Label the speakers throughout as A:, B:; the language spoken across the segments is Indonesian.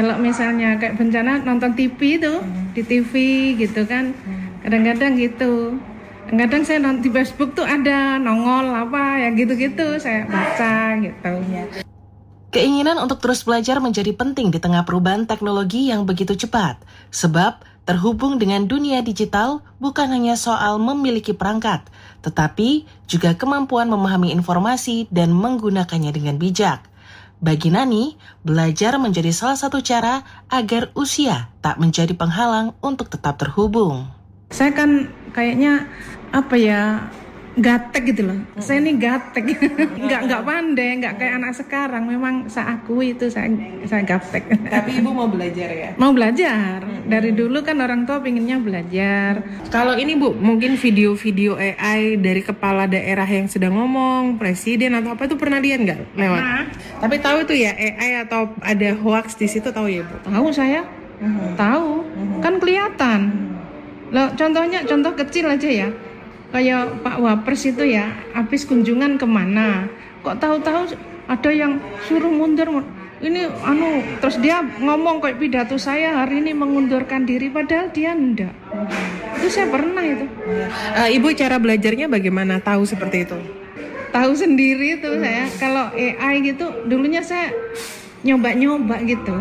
A: Kalau misalnya kayak bencana nonton TV itu, di TV gitu kan, kadang-kadang gitu. Kadang-kadang saya nonton di Facebook tuh ada nongol apa ya gitu-gitu, saya baca gitu.
B: Keinginan untuk terus belajar menjadi penting di tengah perubahan teknologi yang begitu cepat. Sebab terhubung dengan dunia digital bukan hanya soal memiliki perangkat, tetapi juga kemampuan memahami informasi dan menggunakannya dengan bijak. Bagi Nani, belajar menjadi salah satu cara agar usia tak menjadi penghalang untuk tetap terhubung.
A: Saya kan kayaknya gatek gitu loh. Saya ini gatek, nggak pandai, nggak kayak anak sekarang. Memang saya akui itu saya gatek.
C: Tapi Ibu mau belajar ya?
A: Mau belajar. Dari dulu kan orang tua pinginnya belajar.
C: Kalau ini Bu, mungkin video-video AI dari kepala daerah yang sedang ngomong, presiden atau apa itu pernah lihat nggak lewat? Tapi tahu itu ya AI atau ada hoax di situ, tahu ya Bu?
A: Tahu saya, tahu, kan kelihatan. Loh, contoh kecil aja ya. Kayak Pak Wapres itu ya, habis kunjungan kemana, kok tahu-tahu ada yang suruh mundur. Ini terus dia ngomong kayak pidato saya hari ini mengundurkan diri, padahal dia enggak. Itu saya pernah itu.
C: Ibu cara belajarnya bagaimana tahu seperti itu?
A: Tahu sendiri itu saya. Kalau AI gitu, dulunya saya nyoba gitu.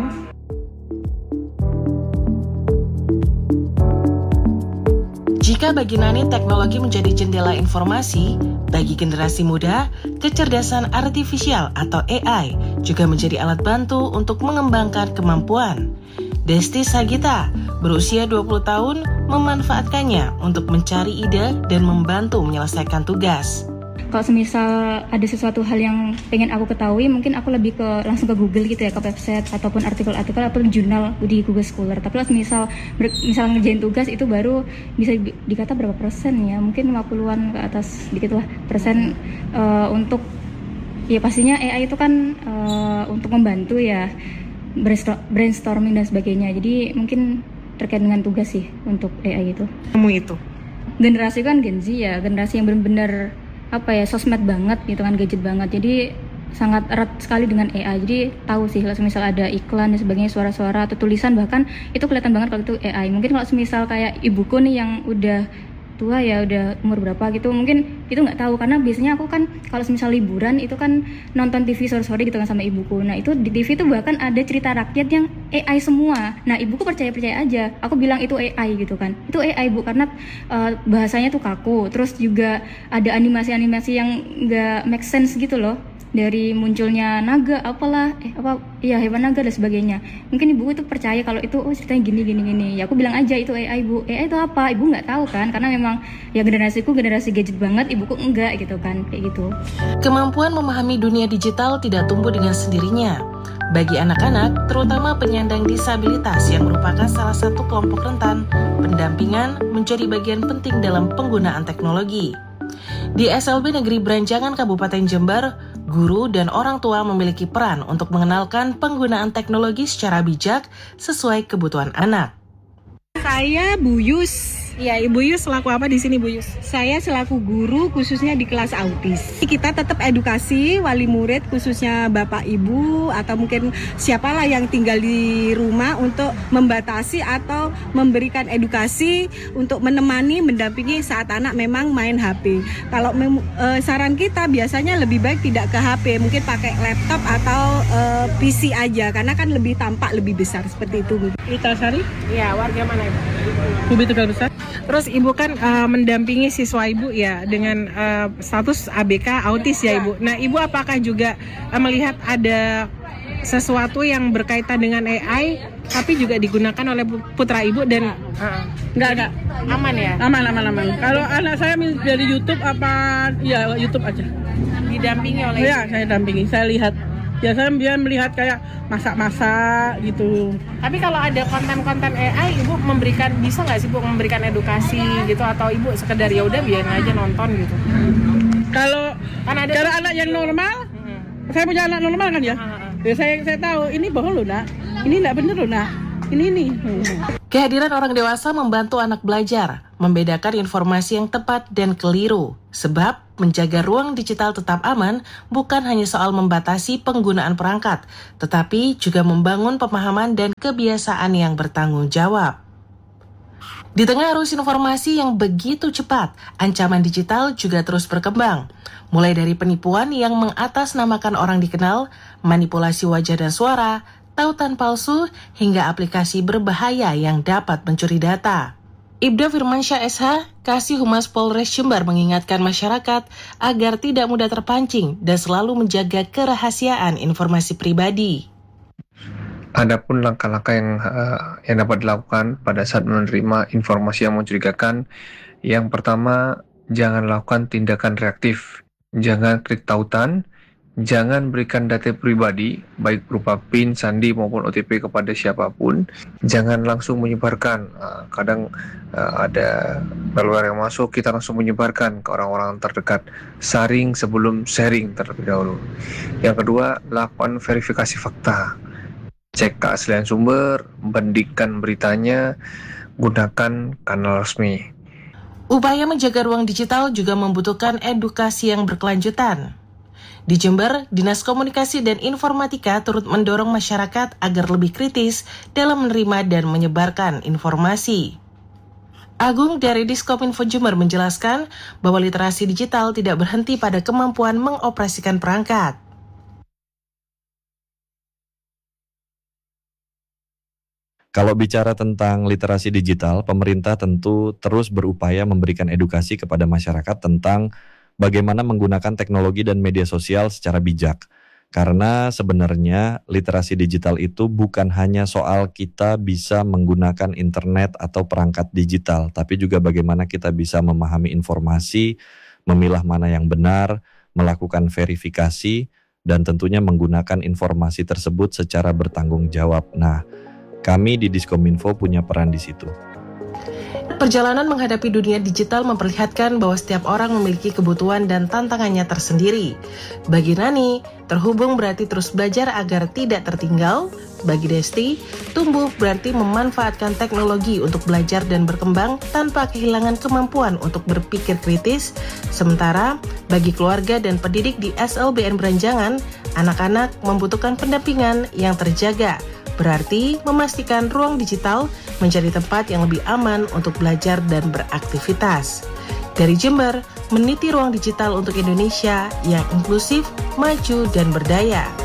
B: Jika bagi Nani teknologi menjadi jendela informasi, bagi generasi muda, kecerdasan artifisial atau AI juga menjadi alat bantu untuk mengembangkan kemampuan. Desti Sagita, berusia 20 tahun, memanfaatkannya untuk mencari ide dan membantu menyelesaikan tugas.
D: Kalau semisal ada sesuatu hal yang pengen aku ketahui, mungkin aku lebih langsung ke Google gitu ya, ke website ataupun artikel-artikel atau jurnal di Google Scholar. Tapi kalau misal ngerjain tugas itu baru bisa dikata berapa persen ya, mungkin 50-an ke atas dikit lah persen untuk ya pastinya AI itu kan untuk membantu ya brainstorming dan sebagainya. Jadi mungkin terkait dengan tugas sih untuk AI itu.
C: Kamu itu?
D: Generasi kan Gen Z ya, generasi yang benar-benar sosmed banget gitu kan, gadget banget, jadi sangat erat sekali dengan AI. Jadi tahu sih kalau misal ada iklan dan sebagainya, suara-suara atau tulisan bahkan itu kelihatan banget kalau itu AI. Mungkin kalau misal kayak ibuku nih yang udah tua ya, udah umur berapa gitu, mungkin itu nggak tahu karena biasanya aku kan kalau misal liburan itu kan nonton TV sore-sore gitu kan sama ibuku. Nah itu di TV itu bahkan ada cerita rakyat yang AI semua. Nah ibuku percaya aja, aku bilang itu AI gitu kan, itu AI Bu, karena bahasanya tuh kaku, terus juga ada animasi-animasi yang nggak make sense gitu loh, dari munculnya naga hewan naga dan sebagainya. Mungkin ibu itu percaya kalau itu ceritanya gini. Ya aku bilang aja itu AI Bu. AI itu apa? Ibu nggak tahu kan, karena memang ya generasiku generasi gadget banget, ibuku enggak gitu kan, kayak gitu.
B: Kemampuan memahami dunia digital tidak tumbuh dengan sendirinya. Bagi anak-anak, terutama penyandang disabilitas yang merupakan salah satu kelompok rentan, pendampingan menjadi bagian penting dalam penggunaan teknologi. Di SLB Negeri Branjangan Kabupaten Jember, guru dan orang tua memiliki peran untuk mengenalkan penggunaan teknologi secara bijak sesuai kebutuhan anak.
E: Saya Bu Yus. Ya, Ibu Yus selaku apa di sini Bu Yus? Saya selaku guru khususnya di kelas autis. Kita tetap edukasi wali murid khususnya Bapak Ibu atau mungkin siapalah yang tinggal di rumah untuk membatasi atau memberikan edukasi untuk menemani, mendampingi saat anak memang main HP. Kalau saran kita biasanya lebih baik tidak ke HP, mungkin pakai laptop atau PC aja karena kan lebih tampak lebih besar seperti itu.
C: Ita Sari?
E: Ya, warga mana Ibu?
C: Bumi Tegal Besar. Terus Ibu kan mendampingi siswa Ibu ya dengan status ABK autis ya Ibu. Nah Ibu apakah juga melihat ada sesuatu yang berkaitan dengan AI tapi juga digunakan oleh putra Ibu dan
E: Enggak.
C: aman ya?
E: Aman. Kalau anak saya dari YouTube YouTube aja.
C: Didampingi oleh
E: Ya, saya dampingi. Saya lihat. Ya saya melihat kayak masak-masak gitu.
C: Tapi kalau ada konten-konten AI, Ibu bisa nggak sih Bu memberikan edukasi gitu atau Ibu sekedar ya udah biarin aja nonton gitu?
E: Kalau anak yang normal, saya punya anak normal kan ya. Ya saya tahu ini bohong loh Nak, ini nggak bener loh Nak, ini nih.
B: Kehadiran orang dewasa membantu anak belajar, membedakan informasi yang tepat dan keliru. Sebab menjaga ruang digital tetap aman bukan hanya soal membatasi penggunaan perangkat, tetapi juga membangun pemahaman dan kebiasaan yang bertanggung jawab. Di tengah arus informasi yang begitu cepat, ancaman digital juga terus berkembang. Mulai dari penipuan yang mengatasnamakan orang dikenal, manipulasi wajah dan suara, tautan palsu, hingga aplikasi berbahaya yang dapat mencuri data. Ibda Firmansyah SH, Kasih Humas Polres Jember mengingatkan masyarakat agar tidak mudah terpancing dan selalu menjaga kerahasiaan informasi pribadi.
F: Adapun langkah-langkah yang dapat dilakukan pada saat menerima informasi yang mencurigakan, yang pertama, jangan lakukan tindakan reaktif, jangan klik tautan, jangan berikan data pribadi, baik berupa PIN, sandi maupun OTP kepada siapapun. Jangan langsung menyebarkan. Kadang ada malware yang masuk, kita langsung menyebarkan ke orang-orang terdekat. Saring sebelum sharing terlebih dahulu. Yang kedua, lakukan verifikasi fakta. Cek keaslian sumber, bandingkan beritanya, gunakan kanal resmi.
B: Upaya menjaga ruang digital juga membutuhkan edukasi yang berkelanjutan. Di Jember, Dinas Komunikasi dan Informatika turut mendorong masyarakat agar lebih kritis dalam menerima dan menyebarkan informasi. Agung dari Diskominfo Jember menjelaskan bahwa literasi digital tidak berhenti pada kemampuan mengoperasikan perangkat.
G: Kalau bicara tentang literasi digital, pemerintah tentu terus berupaya memberikan edukasi kepada masyarakat tentang bagaimana menggunakan teknologi dan media sosial secara bijak. Karena sebenarnya literasi digital itu bukan hanya soal kita bisa menggunakan internet atau perangkat digital, tapi juga bagaimana kita bisa memahami informasi, memilah mana yang benar, melakukan verifikasi, dan tentunya menggunakan informasi tersebut secara bertanggung jawab. Nah, kami di Diskominfo punya peran di situ.
B: Perjalanan menghadapi dunia digital memperlihatkan bahwa setiap orang memiliki kebutuhan dan tantangannya tersendiri. Bagi Nani, terhubung berarti terus belajar agar tidak tertinggal. Bagi Desti, tumbuh berarti memanfaatkan teknologi untuk belajar dan berkembang tanpa kehilangan kemampuan untuk berpikir kritis. Sementara, bagi keluarga dan pendidik di SLBN Beranjangan, anak-anak membutuhkan pendampingan yang terjaga. Berarti memastikan ruang digital menjadi tempat yang lebih aman untuk belajar dan beraktivitas. Dari Jember, meniti ruang digital untuk Indonesia yang inklusif, maju, dan berdaya.